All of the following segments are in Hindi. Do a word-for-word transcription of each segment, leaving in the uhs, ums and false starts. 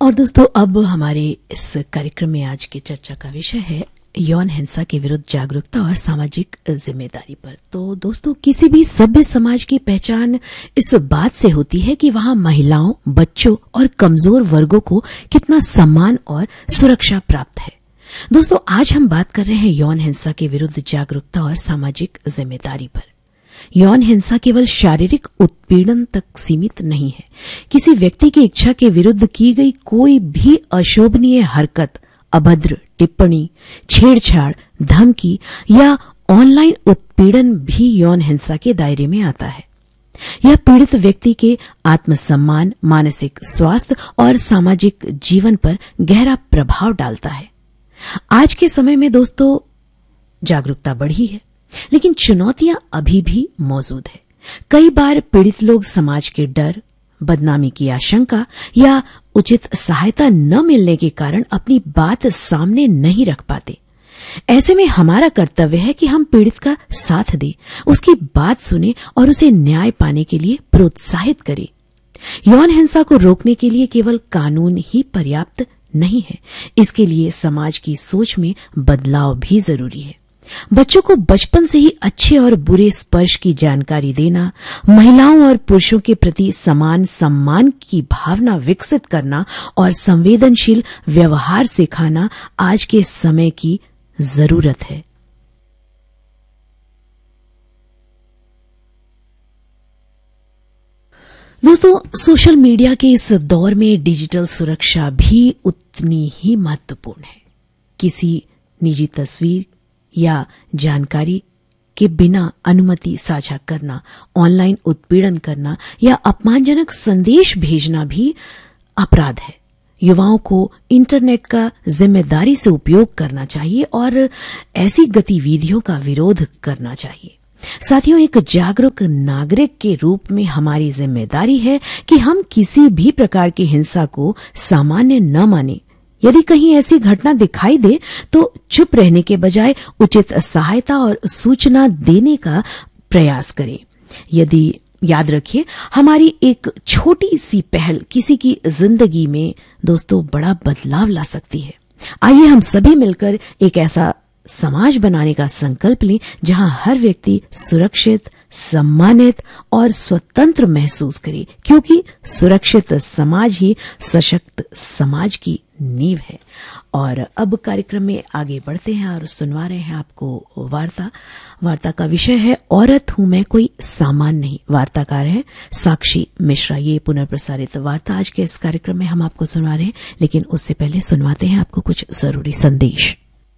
और दोस्तों, अब हमारे इस कार्यक्रम में आज की चर्चा का विषय है यौन हिंसा के विरुद्ध जागरूकता और सामाजिक जिम्मेदारी पर। तो दोस्तों, किसी भी सभ्य समाज की पहचान इस बात से होती है कि वहां महिलाओं, बच्चों और कमजोर वर्गों को कितना सम्मान और सुरक्षा प्राप्त है। दोस्तों, आज हम बात कर रहे हैं यौन हिंसा के विरुद्ध जागरूकता और सामाजिक जिम्मेदारी पर। यौन हिंसा केवल शारीरिक उत्पीड़न तक सीमित नहीं है। किसी व्यक्ति की इच्छा के विरुद्ध की गई कोई भी अशोभनीय हरकत, अभद्र टिप्पणी, छेड़छाड़, धमकी या ऑनलाइन उत्पीड़न भी यौन हिंसा के दायरे में आता है। यह पीड़ित व्यक्ति के आत्मसम्मान, मानसिक स्वास्थ्य और सामाजिक जीवन पर गहरा प्रभाव डालता है। आज के समय में दोस्तों, जागरूकता बढ़ी है, लेकिन चुनौतियां अभी भी मौजूद है। कई बार पीड़ित लोग समाज के डर, बदनामी की आशंका या उचित सहायता न मिलने के कारण अपनी बात सामने नहीं रख पाते। ऐसे में हमारा कर्तव्य है कि हम पीड़ित का साथ दें, उसकी बात सुने और उसे न्याय पाने के लिए प्रोत्साहित करें। यौन हिंसा को रोकने के लिए केवल कानून ही पर्याप्त नहीं है, इसके लिए समाज की सोच में बदलाव भी जरूरी है। बच्चों को बचपन से ही अच्छे और बुरे स्पर्श की जानकारी देना, महिलाओं और पुरुषों के प्रति समान सम्मान की भावना विकसित करना और संवेदनशील व्यवहार सिखाना आज के समय की जरूरत है। दोस्तों, सोशल मीडिया के इस दौर में डिजिटल सुरक्षा भी उतनी ही महत्वपूर्ण है। किसी निजी तस्वीर या जानकारी के बिना अनुमति साझा करना, ऑनलाइन उत्पीड़न करना या अपमानजनक संदेश भेजना भी अपराध है। युवाओं को इंटरनेट का जिम्मेदारी से उपयोग करना चाहिए और ऐसी गतिविधियों का विरोध करना चाहिए। साथियों, एक जागरूक नागरिक के रूप में हमारी जिम्मेदारी है कि हम किसी भी प्रकार की हिंसा को सामान्य न माने। यदि कहीं ऐसी घटना दिखाई दे तो चुप रहने के बजाय उचित सहायता और सूचना देने का प्रयास करें। यदि याद रखिए, हमारी एक छोटी सी पहल किसी की जिंदगी में दोस्तों बड़ा बदलाव ला सकती है। आइए हम सभी मिलकर एक ऐसा समाज बनाने का संकल्प लें जहां हर व्यक्ति सुरक्षित, सम्मानित और स्वतंत्र महसूस करे, क्योंकि सुरक्षित समाज ही सशक्त समाज की नींव है। और अब कार्यक्रम में आगे बढ़ते हैं और सुनवा रहे हैं आपको वार्ता। वार्ता का विषय है औरत हूं मैं, कोई सामान नहीं। वार्ताकार है साक्षी मिश्रा। ये पुनर्प्रसारित वार्ता आज के इस कार्यक्रम में हम आपको सुनवा रहे हैं, लेकिन उससे पहले सुनवाते हैं आपको कुछ जरूरी संदेश।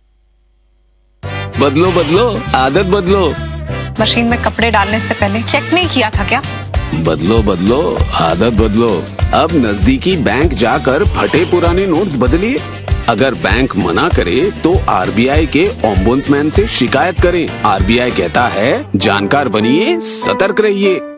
बदलो बदलो आदत बदलो। मशीन में कपड़े डालने से पहले चेक नहीं किया था क्या? बदलो बदलो आदत बदलो। अब नजदीकी बैंक जाकर फटे पुराने नोट्स बदलिए। अगर बैंक मना करे तो आरबीआई के ओम्बुड्समैन से शिकायत करें। आरबीआई कहता है, जानकार बनिए, सतर्क रहिए।